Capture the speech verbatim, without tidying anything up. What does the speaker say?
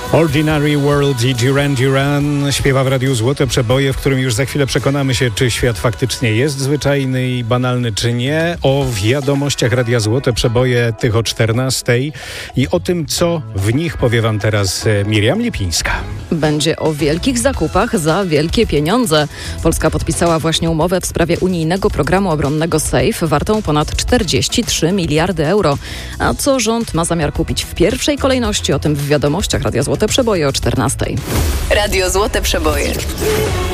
Ordinary World i Duran Duran śpiewa w Radiu Złote Przeboje, w którym już za chwilę przekonamy się, czy świat faktycznie jest zwyczajny i banalny, czy nie. O wiadomościach Radia Złote Przeboje, tych o czternastej i o tym, co w nich powie wam teraz Miriam Lipińska. Będzie o wielkich zakupach za wielkie pieniądze. Polska podpisała właśnie umowę w sprawie unijnego programu obronnego SAFE wartą ponad czterdzieści trzy miliardy euro. A co rząd ma zamiar kupić w pierwszej kolejności? O tym w wiadomościach Radia Złote Przeboje o czternastej. Radio Złote Przeboje.